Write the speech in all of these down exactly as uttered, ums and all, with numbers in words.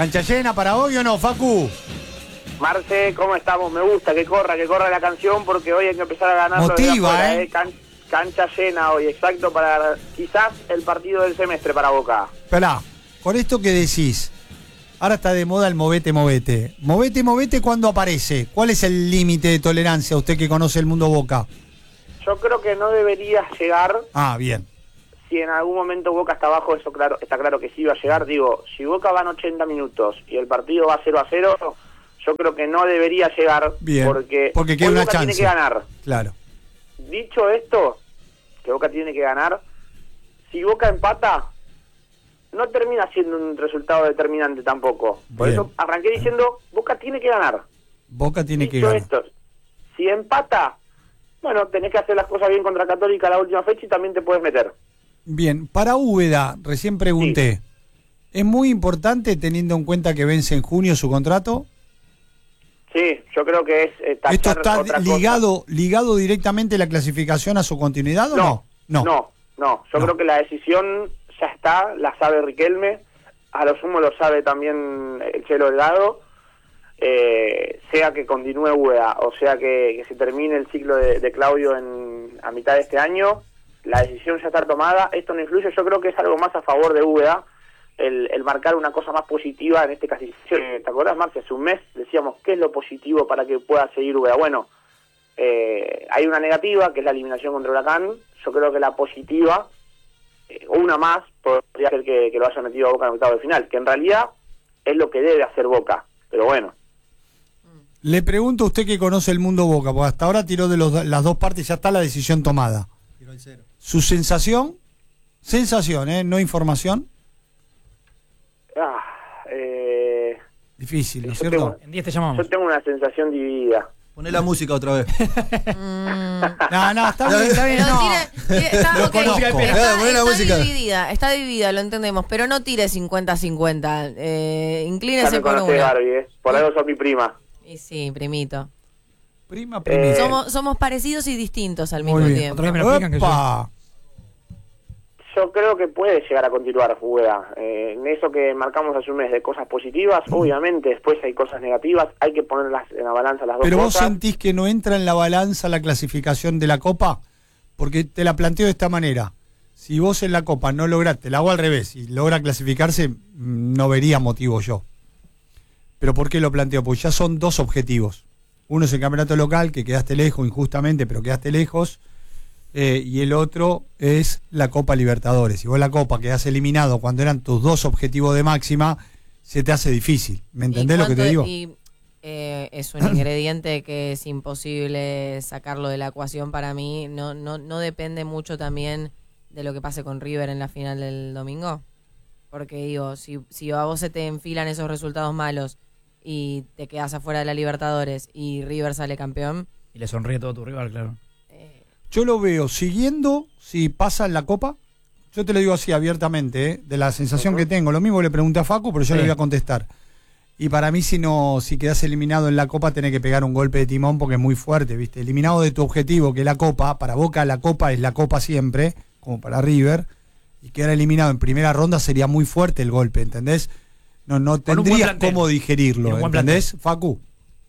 ¿Cancha llena para hoy o no, Facu? Marce, ¿cómo estamos? Me gusta que corra, que corra la canción porque hoy hay que empezar a ganar. Motiva, ¿eh? Can, cancha llena hoy, exacto, para quizás el partido del semestre para Boca. Esperá, con esto que decís, ahora está de moda el movete, movete. Movete, movete, ¿cuándo aparece? ¿Cuál es el límite de tolerancia, usted que conoce el mundo Boca? Yo creo que no debería llegar. Ah, bien. Si en algún momento Boca está abajo, eso claro, está claro que sí va a llegar. Digo, si Boca van ochenta minutos y el partido va cero a cero, yo creo que no debería llegar. Bien, porque, porque queda una Boca chance. tiene que ganar. Claro. Dicho esto, que Boca tiene que ganar, si Boca empata, no termina siendo un resultado determinante tampoco. Por Bien. eso arranqué diciendo, Boca tiene que ganar. Boca tiene Dicho que ganar. esto, si empata, bueno, tenés que hacer las cosas bien contra Católica la última fecha y también te puedes meter. Bien, para Úbeda, recién pregunté, sí. ¿Es muy importante teniendo en cuenta que vence en junio su contrato? Sí, yo creo que es eh, tachar ¿Esto está otra ligado cosa. ligado directamente la clasificación a su continuidad o no? No, no, no. Yo no. creo que la decisión ya está, la sabe Riquelme, a lo sumo lo sabe también el Chelo Delgado, eh, sea que continúe Úbeda o sea que, que se termine el ciclo de, de Claudio en, a mitad de este año, la decisión ya está tomada. Esto no influye, yo creo que es algo más a favor de Úbeda, el, el marcar una cosa más positiva en este casi. ¿Te acordás, Marce? Hace un mes decíamos qué es lo positivo para que pueda seguir Úbeda. Bueno, eh, hay una negativa que es la eliminación contra Huracán. Yo creo que la positiva, eh, una más, podría ser que, que lo haya metido a Boca en octavo de final, que en realidad es lo que debe hacer Boca, pero bueno. Le pregunto a usted que conoce el mundo Boca, porque hasta ahora tiró de los, las dos partes, ya está la decisión tomada. Tiró el cero. ¿Su sensación? Sensación, ¿eh? No información. Ah, eh, Difícil, ¿no es yo cierto? tengo, En diez te llamamos. yo tengo una sensación dividida. Poné la música otra vez. No, no, está bien, está bien. Pero No. tire- tire- está, Lo ok, conozco. está, Claro, poné la está música. dividida, está dividida, lo entendemos, pero no tire cincuenta cincuenta, eh, Ya inclínese me por conocés, una. Barbie, ¿eh? Por algo sos mi prima. Y sí, primito. Prima, prima. Eh, Somos, somos parecidos y distintos al Muy mismo bien. tiempo. Otra vez me lo explican que yo. Opa. Yo creo que puede llegar a continuar Úbeda. Eh, en eso que marcamos hace un mes de cosas positivas, obviamente después hay cosas negativas, hay que ponerlas en la balanza las dos Pero vos cosas. sentís que no entra en la balanza la clasificación de la Copa, porque te la planteo de esta manera. Si vos en la Copa no lográs, te la hago al revés, y logra clasificarse, mm, no vería motivo yo. Pero ¿por qué lo planteo? Porque ya son dos objetivos. Uno es el campeonato local, que quedaste lejos injustamente, pero quedaste lejos. Eh, y el otro es la Copa Libertadores. Si vos la Copa quedás eliminado cuando eran tus dos objetivos de máxima, se te hace difícil. ¿Me entendés ¿Y lo que te cuánto- digo? Y, eh, es un ingrediente que es imposible sacarlo de la ecuación para mí. No, no, no depende mucho también de lo que pase con River en la final del domingo. Porque digo, si, si a vos se te enfilan esos resultados malos y te quedas afuera de la Libertadores y River sale campeón, Y le sonríe todo tu rival, claro. Yo lo veo siguiendo si pasa en la Copa. Yo te lo digo así abiertamente, ¿eh? De la sensación que tengo. Lo mismo le pregunté a Facu, pero yo Sí. le voy a contestar. Y para mí, si no, si quedás eliminado en la Copa, tenés que pegar un golpe de timón porque es muy fuerte, ¿viste? Eliminado de tu objetivo, que es la Copa. Para Boca la Copa es la Copa siempre, como para River. Y quedar eliminado en primera ronda sería muy fuerte el golpe, ¿entendés? No, no Con un buen tendrías plantel. cómo digerirlo, Con un buen ¿entendés, Facu?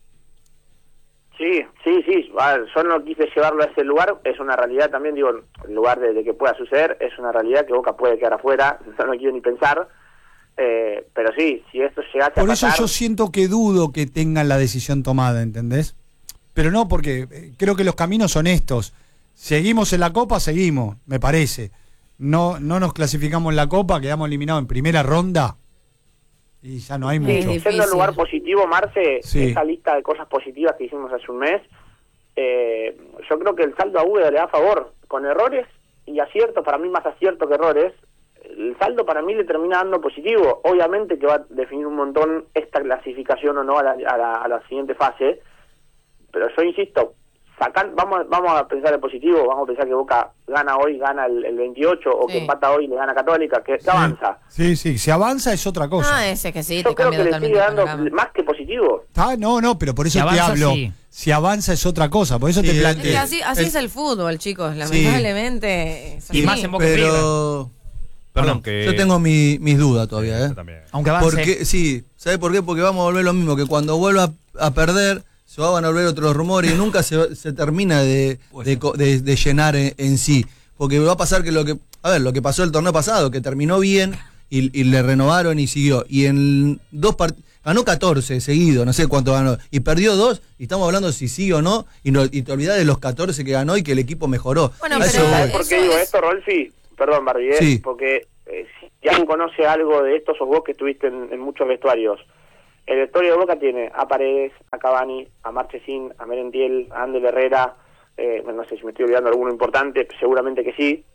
Sí, sí, sí. A ver, yo no quise llevarlo a ese lugar. Es una realidad también, digo, en lugar de, de que pueda suceder, es una realidad que Boca puede quedar afuera. No lo quiero ni pensar. Eh, pero sí, si esto llegase Por a eso pasar... yo siento que dudo que tengan la decisión tomada, ¿entendés? Pero no, porque eh, creo que los caminos son estos. Seguimos en la Copa, seguimos, me parece. No no nos clasificamos en la Copa, quedamos eliminados en primera ronda y ya no hay Sí, mucho. difícil. Siendo el lugar positivo, Marce, Sí. esa lista de cosas positivas que hicimos hace un mes, eh, yo creo que el saldo a Úbeda le da favor, con errores y aciertos, para mí más acierto que errores, el saldo para mí le termina dando positivo. Obviamente que va a definir un montón esta clasificación o no a la, a la, a la siguiente fase, pero yo insisto, sacan, vamos, vamos a pensar en positivo, vamos a pensar que Boca gana hoy, gana el, el veintiocho, o Sí. que empata hoy y le gana Católica, que, que avanza. Sí, sí, si avanza es otra cosa. Ah, ese que sí, Yo te creo cambia que le totalmente sigue el dando panorama. más que positivo. Ah, no, no, pero por eso Si te avanza, hablo. sí. Si avanza es otra cosa, por eso Sí, te el- Es planteo. que así, así El- es el fútbol, chicos, lamentablemente. es Y así. más en Boca y Pero Perdón, no? que... Yo tengo mi, mis dudas todavía, Yo ¿eh? también. Aunque avance. Porque, sí, ¿sabe por qué? Porque vamos a volver lo mismo, que cuando vuelva a perder, se van a volver otros rumores y nunca se, se termina de, de, de, de llenar en, en sí. Porque va a pasar que lo que, a ver, lo que pasó el torneo pasado, que terminó bien y, y le renovaron y siguió. Y en dos partidos, ganó catorce seguidos, no sé cuánto ganó, y perdió dos, y estamos hablando si sí o no, y, no, y te olvidás de los catorce que ganó y que el equipo mejoró. Bueno, A pero eso voy. ¿Sabes por eso qué digo es- esto, Rolfi? Perdón, Barbie, ¿eh? Sí. Porque eh, si alguien conoce algo de esto, sos vos que estuviste en, en muchos vestuarios. El vestuario de Boca tiene a Paredes, a Cavani, a Marchesín, a Merentiel, a Ander Herrera, eh, bueno, no sé si me estoy olvidando alguno importante, seguramente que sí.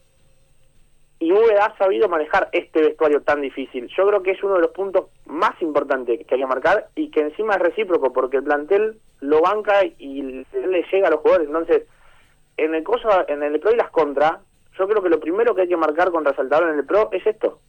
Y Úbeda ha sabido manejar este vestuario tan difícil. Yo creo que es uno de los puntos más importantes que hay que marcar y que encima es recíproco, porque el plantel lo banca y le llega a los jugadores. Entonces, en el coso, en el pro y las contra, yo creo que lo primero que hay que marcar con resaltador en el pro es esto.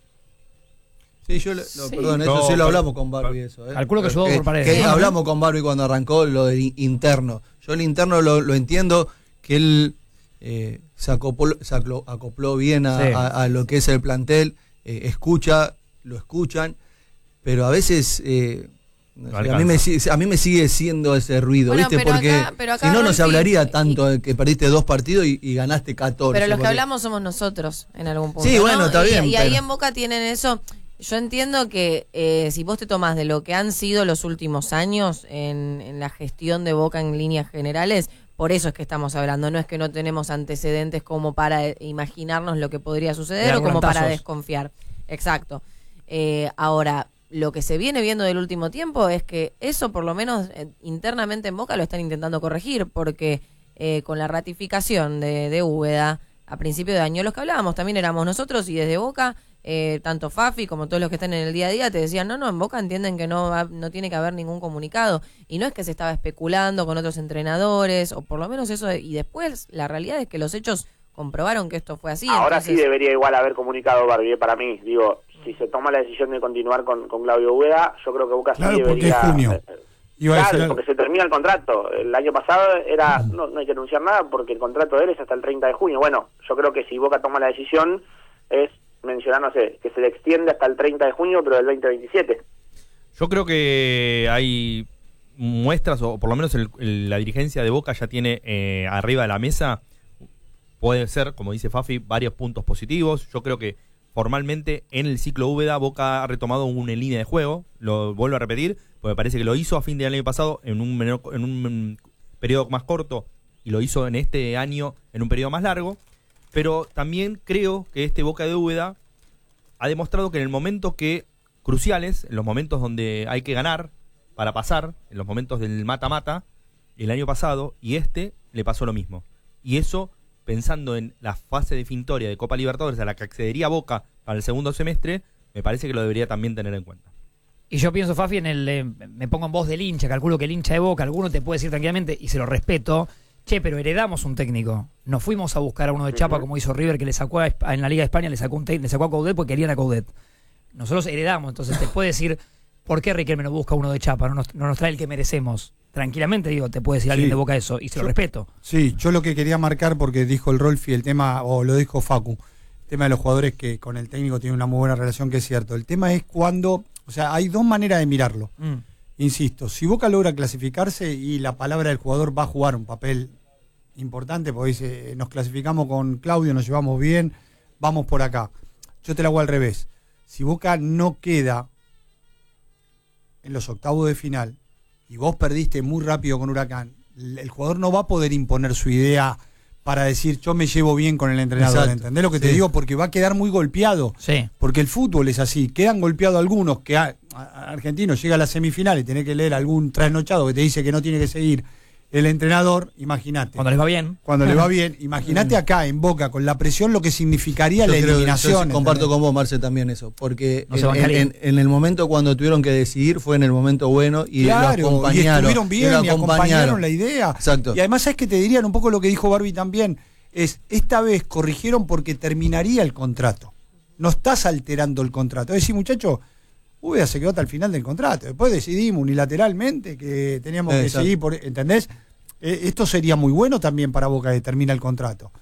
Sí, yo, le- no, Sí. perdón, eso No, sí lo pero- hablamos con Barbie, eso. ¿eh? Calculo que ayudó por Paredes, que ¿no? hablamos con Barbie cuando arrancó lo del in- interno. Yo el interno lo, lo entiendo, que él eh, se, acopló, se aclo- acopló bien a, Sí. a- a lo que es el plantel, eh, escucha, lo escuchan, pero a veces... eh, no No sé, a, mí alcanza. me, sigue- a mí me sigue siendo ese ruido, Bueno, ¿viste? pero Porque acá- pero acá, si no, no se Rolfi, hablaría tanto de que perdiste dos partidos y, y ganaste catorce. Pero los que porque- hablamos somos nosotros en algún punto. Sí, bueno, ¿no? está Y- bien, Y, ahí pero- en Boca tienen eso. Yo entiendo que eh, si vos te tomás de lo que han sido los últimos años en, en la gestión de Boca en líneas generales, por eso es que estamos hablando. No es que no tenemos antecedentes como para eh, imaginarnos lo que podría suceder De o como para volantazos. desconfiar. Exacto. Eh, ahora, lo que se viene viendo del último tiempo es que eso, por lo menos eh, internamente en Boca, lo están intentando corregir, porque eh, con la ratificación de, de Úbeda a principio de año, los que hablábamos también éramos nosotros, y desde Boca, eh, tanto Fafi como todos los que están en el día a día te decían, no, no, en Boca entienden que no va- no tiene que haber ningún comunicado, y no es que se estaba especulando con otros entrenadores, o por lo menos eso, y después la realidad es que los hechos comprobaron que esto fue así. Ahora entonces- sí debería igual haber comunicado Barbie, para mí. Digo, si se toma la decisión de continuar con, con Claudio Úbeda, yo creo que Boca Claro, sí porque debería... es junio. eh, Iba a Claro, decir algo. porque se termina el contrato. El año pasado era, no, no hay que anunciar nada porque el contrato de él es hasta el treinta de junio. Bueno, yo creo que si Boca toma la decisión es mencionar, no sé, que se le extiende hasta el treinta de junio, pero del veinte veintisiete. Yo creo que hay muestras, o por lo menos el- el- la dirigencia de Boca ya tiene eh, arriba de la mesa, puede ser, como dice Fafi, varios puntos positivos. Yo creo que formalmente en el ciclo Úbeda Boca ha retomado una línea de juego, lo vuelvo a repetir, porque me parece que lo hizo a fin del año pasado en un, menor- en un periodo más corto y lo hizo en este año en un periodo más largo, pero también creo que este Boca de Úbeda ha demostrado que en el momento que cruciales, en los momentos donde hay que ganar para pasar, en los momentos del mata-mata, el año pasado y este le pasó lo mismo. Y eso, pensando en la fase definitoria de Copa Libertadores a la que accedería Boca para el segundo semestre, me parece que lo debería también tener en cuenta. Y yo pienso, Fafi, en el eh, me pongo en voz del hincha, calculo que el hincha de Boca, alguno te puede decir tranquilamente, y se lo respeto, che, pero heredamos un técnico. Nos fuimos a buscar a uno de Chapa, como hizo River, que le sacó a, Esp- en la Liga de España, le sacó, un técnico, le sacó a Coudet porque querían a Coudet. Nosotros heredamos, entonces te puede decir, ¿por qué Riquelme no busca uno de Chapa? No nos, no nos trae el que merecemos. Tranquilamente, digo, te puede decir alguien Sí. de Boca eso, y se lo Yo- respeto. Sí, yo lo que quería marcar, porque dijo el Rolfi el tema, o lo dijo Facu, el tema de los jugadores que con el técnico tienen una muy buena relación, que es cierto. El tema es cuando, o sea, hay dos maneras de mirarlo. Mm. Insisto, si Boca logra clasificarse y la palabra del jugador va a jugar un papel importante, porque dice, nos clasificamos con Claudio, nos llevamos bien, vamos por acá. Yo te la hago al revés. Si Boca no queda en los octavos de final y vos perdiste muy rápido con Huracán, el jugador no va a poder imponer su idea para decir yo me llevo bien con el entrenador. Exacto. ¿Entendés lo que te Sí. digo? Porque va a quedar muy golpeado. Sí. Porque el fútbol es así, quedan golpeados algunos, que a, a- argentinos llega a la semifinal y tenés que leer algún trasnochado que te dice que no tiene que seguir el entrenador, imagínate. Cuando les va bien. Cuando le va bien, imagínate acá en Boca con la presión lo que significaría Yo la creo que- eliminación. yo comparto ¿entendés? con vos, Marce, también eso. Porque No se en, banca en- alguien. en- en el momento cuando tuvieron que decidir fue en el momento bueno y Claro, lo acompañaron. y estuvieron bien lo y acompañaron la idea. Exacto. Y además es que te dirían un poco lo que dijo Barbie también, es esta vez corrigieron porque terminaría el contrato. No estás alterando el contrato. Es decir, muchacho, Úbeda se quedó hasta el final del contrato. Después decidimos unilateralmente que teníamos que Exacto. seguir por, ¿entendés? Eh, esto sería muy bueno también para Boca que termina el contrato.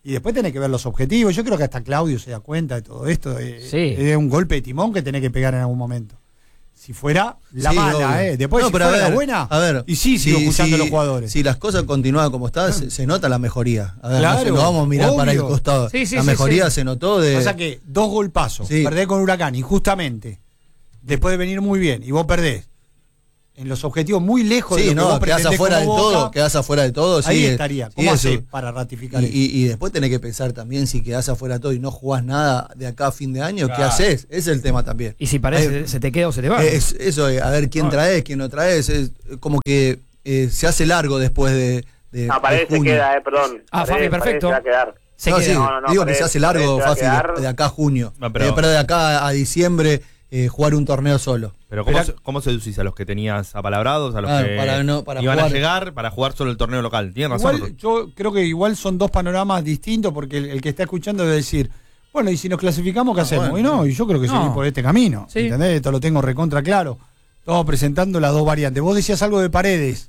Y después tenés que ver los objetivos. Yo creo que hasta Claudio se da cuenta de todo esto. Eh, Sí. Es un golpe de timón que tenés que pegar en algún momento. Si fuera la Sí, mala, obvio. ¿eh? Después, No, si pero a fuera ver, la buena, a ver, y sí, sigo si- escuchando a si- los jugadores. Si las cosas continúan como están, se, se nota la mejoría. A ver, Claro, no, se- no vamos a mirar para el obvio. costado. Sí, sí, la sí, mejoría sí. se notó de... Pasa que dos golpazos, Sí. perdés con Huracán, injustamente, después de venir muy bien, y vos perdés en los objetivos muy lejos de Sí, lo que no, vos quedás pretendés afuera de como todo, Boca, quedás afuera de todo. ahí sí, estaría. sí, ¿Cómo eso. hacés para ratificar Y, eso? y- y después tenés que pensar también si quedás afuera de todo y no jugás nada de acá a fin de año, ¿qué Claro. haces? Ese es el tema también. Y si parece, Eh, se te queda o se te va. Es, eso, eh, a ver quién No. traes, quién no traes. Es como que eh, se hace largo después de. de No, Paredes de se junio. queda, eh, perdón. Ah, Fabi, Paredes- perfecto. Paredes se va a quedar. Se no, queda. sí, No, no, no, digo Paredes- que se hace Paredes largo, se va a Fafi, de, quedar. de acá a junio. No, pero- Eh, pero de acá a diciembre eh, jugar un torneo solo. Pero ¿cómo, Pero- se- ¿cómo seducís a los que tenías apalabrados? A los Ah, que para no- para iban jugar. a llegar para jugar solo el torneo local. Tienen razón. Igual, yo creo que igual son dos panoramas distintos porque el, el que está escuchando debe decir, bueno, y si nos clasificamos, ¿qué Ah, hacemos? bueno, y no, sí. y yo creo que No. seguir por este camino. Sí. ¿Entendés? Esto lo tengo recontra claro. Estamos presentando las dos variantes. Vos decías algo de Paredes.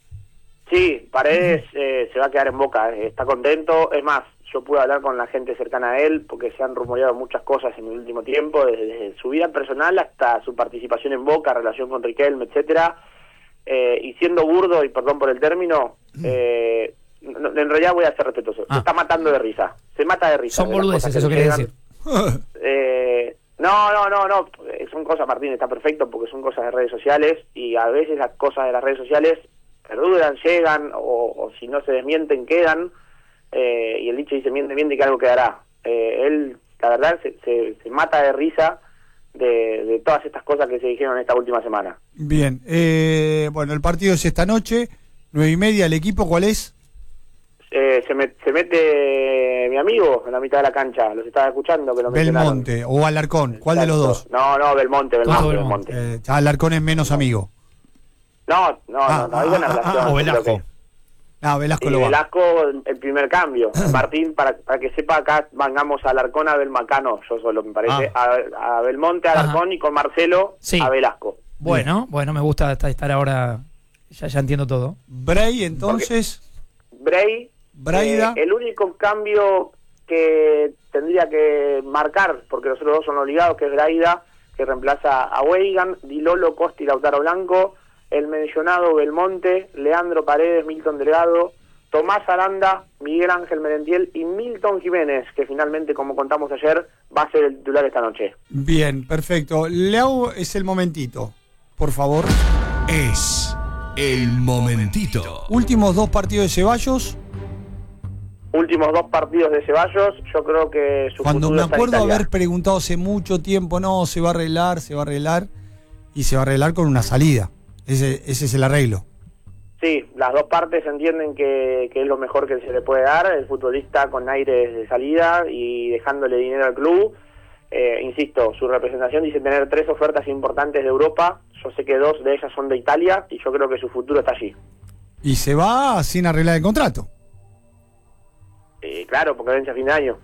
Sí, Paredes eh, se va a quedar en Boca, eh, está contento. Es más, yo pude hablar con la gente cercana a él porque se han rumoreado muchas cosas en el último tiempo, desde, desde su vida personal hasta su participación en Boca, relación con Riquelme, etcétera. Eh, y siendo burdo, y perdón por el término, eh, no, en realidad voy a ser respetuoso, Ah. se está matando de risa, se mata de risa. Son de las boludeces, cosas que eso le querés llegan. decir. Eh, no, no, no, no, eh, son cosas, Martín, está perfecto porque son cosas de redes sociales y a veces las cosas de las redes sociales perduran, llegan o, o si no se desmienten quedan eh, y el dicho dice miente, miente que algo quedará. Eh, él, la verdad, se, se, se mata de risa de, de todas estas cosas que se dijeron esta última semana. Bien. Eh, bueno, el partido es esta noche, nueve y media. ¿El equipo cuál es? Eh, se, met- se mete mi amigo en la mitad de la cancha, los estaba escuchando que lo mencionaron. Belmonte o Alarcón. ¿Cuál de los dos? Exacto. No, no, Belmonte, Belmonte, Todo Belmonte. Eh, ya Alarcón es menos amigo. No, no, Ah, no, no, hay buena ah, ah, relación. ah, O creo Velasco. que- Ah, Velasco Y lo va. Velasco, el primer cambio. Martín, para, para que sepa, acá vangamos a Alarcón, a Belmacano, yo solo me parece, a, a Belmonte, a Alarcón Ajá. y con Marcelo Sí. a Velasco. Bueno, bueno, me gusta estar estar ahora. Ya, ya entiendo todo. Bray, entonces. Bray, Braida. eh, el único cambio que tendría que marcar, porque los otros dos son obligados, que es Braida, que reemplaza a Weigan, Di Lolo, Costa y Lautaro Blanco, el mencionado Belmonte, Leandro Paredes, Milton Delgado, Tomás Aranda, Miguel Ángel Merentiel y Milton Jiménez, que finalmente, como contamos ayer, va a ser el titular esta noche. Bien, perfecto. Le hago es el momentito, por favor. Es el momentito. Últimos dos partidos de Ceballos. Últimos dos partidos de Ceballos, yo creo que su Cuando futuro me está en acuerdo Italia. haber preguntado hace mucho tiempo, no, se va a arreglar, se va a arreglar. Y se va a arreglar con una salida. Ese, ese es el arreglo. Sí, las dos partes entienden que, que es lo mejor que se le puede dar, el futbolista con aires de salida y dejándole dinero al club. Eh, insisto, su representación dice tener tres ofertas importantes de Europa, yo sé que dos de ellas son de Italia y yo creo que su futuro está allí. Y se va sin arreglar el contrato. Eh, claro, porque vence a fin de año.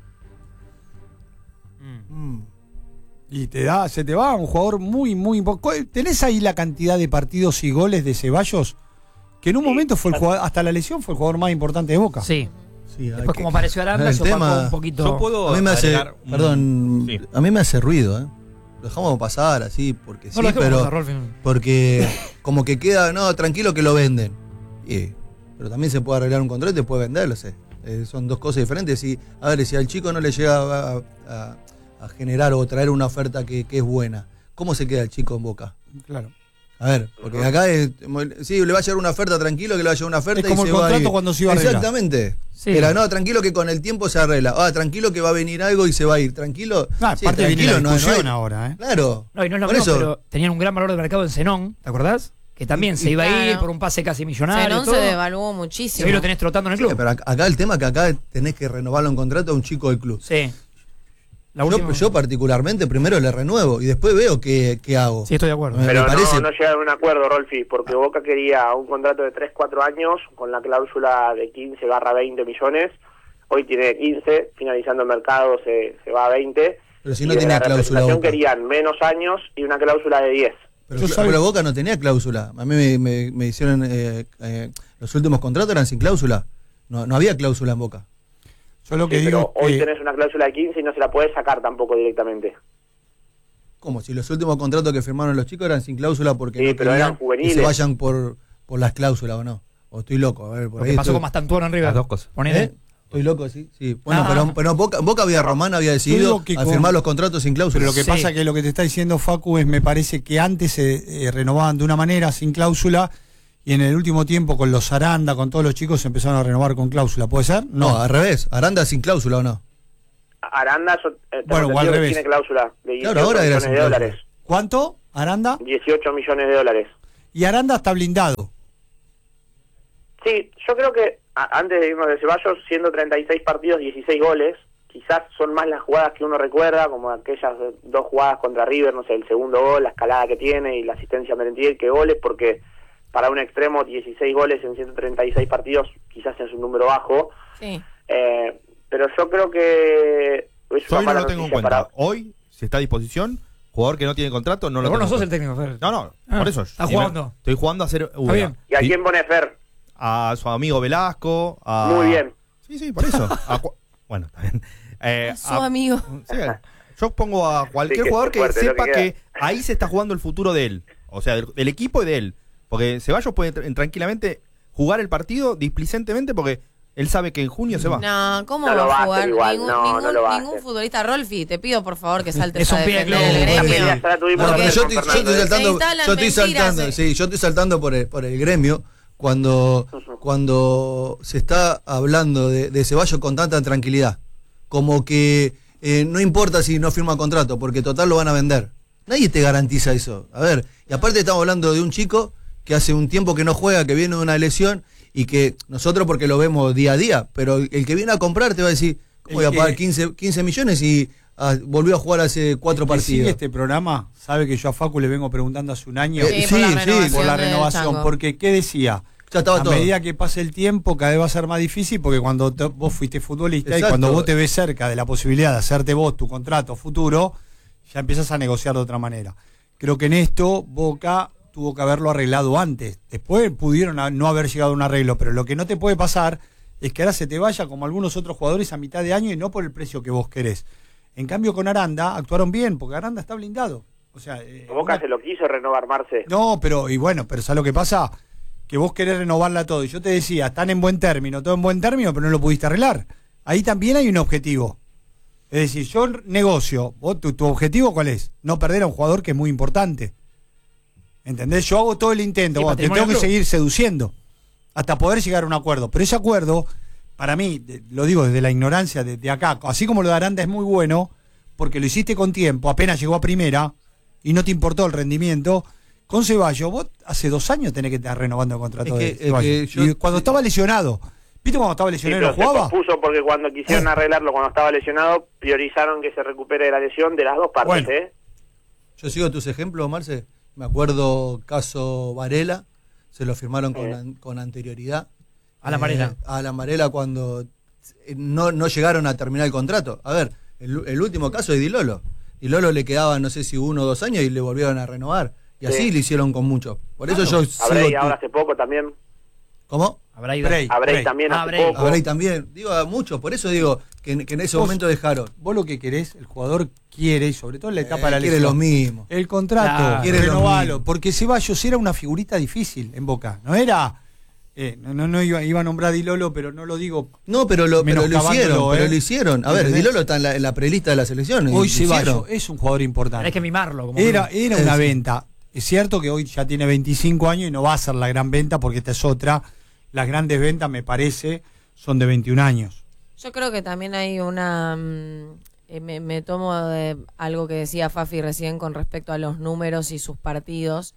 Mm. Y te da, se te va un jugador muy, muy importante. ¿Tenés ahí la cantidad de partidos y goles de Ceballos? Que en un Sí. momento fue el jugador, hasta la lesión fue el jugador más importante de Boca. Sí. Sí, hay Después, que- como apareció Aranda, el se opacó tema- un poquito. Yo puedo A mí me hace, agregar un- perdón, Sí. a mí me hace ruido, ¿eh? Lo dejamos pasar así, porque No sí, lo dejemos pero pasar, Rolfi. porque como que queda, no, tranquilo que lo venden. Y- pero también se puede arreglar un contrato y puede venderlo, sé. Eh, son dos cosas diferentes. Y, a ver, si al chico no le llega a, a- a generar o traer una oferta que, que es buena, ¿cómo se queda el chico en Boca? Claro. A ver, porque acá es, sí, le va a llegar una oferta, tranquilo que le va a llegar una oferta Es como y el se va a contrato ir. cuando se iba a arreglar. Exactamente. Sí. Era, no, tranquilo que con el tiempo se arregla. Ah, tranquilo que va a venir algo y se va a ir. Tranquilo. Ah, Sí, aparte viene tranquilo, la no- no discusión hay- ahora, ¿eh? Claro. No, y no es lo Por mismo, eso, pero tenían un gran valor de mercado en Zenón, ¿te acordás? Que también se iba a ir Claro. por un pase casi millonario. Zenón y se todo. devaluó Y muchísimo. hoy lo tenés trotando en el Sí, club. pero acá acá el tema es que acá tenés que renovarlo en contrato a un chico del club. Sí. La Yo, última- yo particularmente primero le renuevo y después veo qué, qué hago. Sí, estoy de acuerdo. Me- Pero me parece- no, no llegaron a un acuerdo, Rolfi, porque Boca quería un contrato de tres cuatro años con la cláusula de quince barra veinte millones. Hoy tiene quince, finalizando el mercado se, se va a veinte. Pero si Y no de tenía la cláusula representación Boca. querían menos años y una cláusula de diez. Pero, Yo cla- sabe- pero Boca no tenía cláusula. A mí me, me- me hicieron. eh, eh, los últimos contratos eran sin cláusula. No, no había cláusula en Boca. Yo lo que Sí, digo pero hoy que- tenés una cláusula de quince y no se la podés sacar tampoco directamente. ¿Cómo? Si los últimos contratos que firmaron los chicos eran sin cláusula porque Sí, no pero querían eran que juveniles. se vayan por, por las cláusulas o no. O estoy loco, a ver, por Lo ahí que pasó estoy- con Mastantuono en River. Las dos cosas. Ponele. ¿Eh? Estoy loco, sí. sí. Bueno, Ah. pero, pero Boca, Boca había Román había decidido digo que a con- firmar los contratos sin cláusula. Pero lo que Sí. pasa que lo que te está diciendo Facu es, me parece que antes se eh, renovaban de una manera, sin cláusula, y en el último tiempo con los Aranda, con todos los chicos, se empezaron a renovar con cláusula. ¿Puede ser? No, al revés. Aranda sin cláusula o no. Aranda, yo, eh, tengo Bueno, o al entendido que revés. tiene cláusula de dieciocho Claro, ahora era millones sin de cláusula. dólares. ¿Cuánto? ¿Aranda? dieciocho millones de dólares. Y Aranda está blindado. Sí, yo creo que a- antes de irnos de Ceballos, siendo treinta y seis partidos, dieciséis goles, quizás son más las jugadas que uno recuerda, como aquellas dos jugadas contra River, no sé, el segundo gol, la escalada que tiene y la asistencia a Merentiel, que goles, porque para un extremo dieciséis goles en ciento treinta y seis partidos quizás es un número bajo, Sí. eh, pero yo creo que es Yo una hoy no mala lo tengo en noticia cuenta. para- Hoy, si está a disposición, jugador que no tiene contrato, no Pero lo vos no tengo sos en el técnico, Fer. cuenta. No, no, Ah, por eso. está si me- jugando. Estoy jugando a hacer U D A. bien. ¿Y a Sí. quién pone Fer? A su amigo Velasco. A... Muy bien. Sí, sí, por eso. A cu- bueno, está bien. Eh, Su a- amigo. Sí, yo pongo a cualquier Sí, que jugador que fuerte, lo sepa que que, queda. ahí se está jugando el futuro de él. O sea, del, del equipo y de él. Porque Ceballos puede tr- tranquilamente jugar el partido displicentemente porque él sabe que en junio se va. No, ¿cómo No va lo va a a jugar? hacer igual, ningún no, ningún, no lo va a ningún hacer. futbolista. Rolfi, te pido por favor que saltes Es un a pibe defender club, el bueno. gremio. Ya la tuvimos No, con pero yo Fernando. estoy, yo estoy Se saltando, instalan yo estoy mentiras, saltando, eh. sí, yo estoy saltando por el, por el gremio cuando, cuando se está hablando de, de Ceballos con tanta tranquilidad. Como que eh, no importa si no firma contrato, porque total lo van a vender. Nadie te garantiza eso. A ver, y aparte estamos hablando de un chico que hace un tiempo que no juega, que viene de una lesión y que nosotros porque lo vemos día a día, pero el que viene a comprar te va a decir, ¿cómo voy a El pagar que- quince, quince millones y ah, volvió a jugar hace cuatro El que sigue partidos? este programa sabe que yo a Facu le vengo preguntando hace un año Eh, Sí, por la sí, sí, renovación. por la del renovación. Chango. Porque, ¿qué decía? Ya estaba a todo. medida que pase el tiempo, cada vez va a ser más difícil porque cuando te- vos fuiste futbolista Exacto. y cuando vos te ves cerca de la posibilidad de hacerte vos tu contrato futuro, ya empiezas a negociar de otra manera. Creo que en esto Boca tuvo que haberlo arreglado antes. Después pudieron a- no haber llegado a un arreglo, pero lo que no te puede pasar es que ahora se te vaya como algunos otros jugadores a mitad de año y no por el precio que vos querés. En cambio con Aranda actuaron bien, porque Aranda está blindado. O sea, eh, Boca una- se lo quiso renovar, Marce. no, pero, y bueno, pero ¿sabes lo que pasa? Que vos querés renovarla todo. Y yo te decía, están en buen término, todo en buen término, pero no lo pudiste arreglar. Ahí también hay un objetivo. Es decir, yo negocio, vos, tu, tu objetivo ¿cuál es? No perder a un jugador que es muy importante. ¿Entendés? Yo hago todo el intento, Sí, vos, te patrimonio tengo que club. seguir seduciendo hasta poder llegar a un acuerdo. Pero ese acuerdo, para mí, de- lo digo desde la ignorancia de, de acá, así como lo de Aranda es muy bueno, porque lo hiciste con tiempo, apenas llegó a primera y no te importó el rendimiento. Con Ceballos, vos hace dos años tenés que estar renovando el contrato Es que- de es Ceballos. que yo- y cuando estaba lesionado, ¿viste cuando estaba Sí, lesionado y pero no se jugaba? pospuso porque cuando quisieron arreglarlo cuando estaba lesionado, priorizaron que se recupere de la lesión de las dos partes, Bueno. ¿eh? Yo sigo tus ejemplos, Marce. Me acuerdo caso Varela, se lo firmaron con, Sí. an- con anterioridad. A la Varela. a la Varela cuando eh, no, no llegaron a terminar el contrato. A ver, el, el último caso es Di Lolo. Di Lolo le quedaban, no sé si uno o dos años y le volvieron a renovar. Y así Sí. lo hicieron con muchos. Por eso Claro. yo A Bray sigo. ahora tu- hace poco también. ¿Cómo? Habrá ido. Bray. A Bray Bray. también Ah, hace Bray. poco. A Bray también. Digo a muchos. Por eso digo que, que en ese Vos- momento dejaron. Vos lo que querés, el jugador quiere, y sobre todo en la etapa Eh, de la quiere lesión. lo mismo. El contrato, Claro. Quiere lo renovalo. mismo. Porque Ceballos era una figurita difícil en Boca. No era. eh, no, no, no iba, iba a nombrar a Di Lolo, pero no lo digo. No, pero lo, pero lo Menoscabándolo, hicieron. ¿eh? Pero lo hicieron. A ver, ¿Entendés? Di Lolo está en la, en la prelista de la selección. y Hoy lo Ceballos hicieron. es un jugador importante. Tenés que mimarlo. Como Era, club. era Sí, una sí. venta. Es cierto que hoy ya tiene veinticinco años y no va a ser la gran venta porque esta es otra. Las grandes ventas, me parece, son de veintiún años. Yo creo que también hay una... mm, eh, me, me tomo de algo que decía Fafi recién con respecto a los números y sus partidos.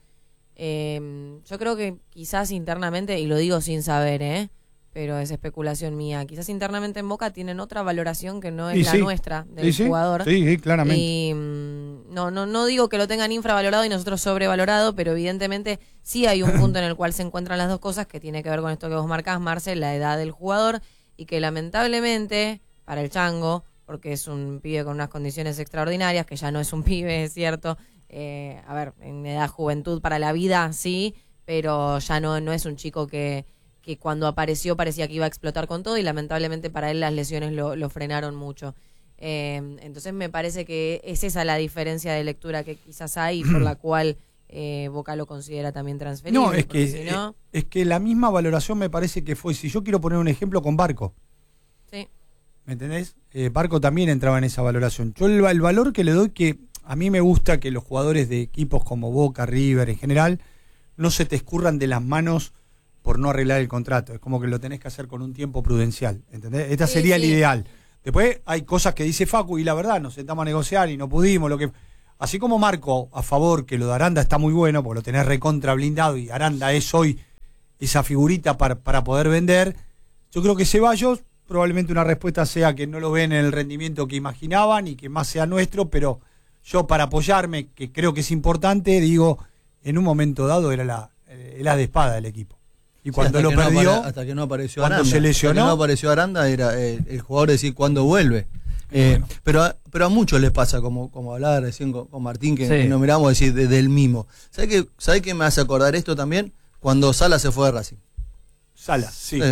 Eh, yo creo que quizás internamente, y lo digo sin saber, ¿eh? pero es especulación mía, quizás internamente en Boca tienen otra valoración que no es Y la sí. nuestra del Sí, sí. jugador. Sí, sí, claramente. Y mm, no, no, no digo que lo tengan infravalorado y nosotros sobrevalorado, pero evidentemente sí hay un punto en el cual se encuentran las dos cosas que tiene que ver con esto que vos marcás, Marce, la edad del jugador, y que lamentablemente para el Chango, porque es un pibe con unas condiciones extraordinarias, que ya no es un pibe, es cierto, eh, a ver, en edad juventud para la vida sí, pero ya no, no es un chico que, que cuando apareció parecía que iba a explotar con todo y lamentablemente para él las lesiones lo, lo frenaron mucho. Eh, entonces me parece que es esa la diferencia de lectura que quizás hay y por la cual eh, Boca lo considera también transferible. No, es que, si no, es que la misma valoración me parece que fue, si yo quiero poner un ejemplo con Barco, sí. ¿me entendés? Eh, Barco también entraba en esa valoración. Yo el, el valor que le doy, que a mí me gusta que los jugadores de equipos como Boca, River en general, no se te escurran de las manos por no arreglar el contrato. Es como que lo tenés que hacer con un tiempo prudencial, ¿entendés? Esta Sí, sería sí. el ideal. Después hay cosas que dice Facu y la verdad, nos sentamos a negociar y no pudimos, lo que... Así como Marco a favor que lo de Aranda está muy bueno, porque lo tenés recontra blindado y Aranda es hoy esa figurita para, para poder vender, yo creo que Ceballos probablemente una respuesta sea que no lo ven en el rendimiento que imaginaban y que más sea nuestro, pero yo para apoyarme, que creo que es importante, digo, en un momento dado era la, la de espada del equipo. Y cuando Sí, lo que no perdió, apare- hasta que no apareció cuando Aranda. se lesionó, Hasta que no apareció Aranda, era eh, el jugador decir cuándo vuelve. Eh, bueno. pero, a, pero a muchos les pasa, como, como hablaba recién con, con Martín, que, Sí. que nos miramos decir de, del mimo. ¿Sabés qué, ¿Sabés qué me hace acordar esto también? Cuando Sala se fue de Racing. Sala, sí. Eh,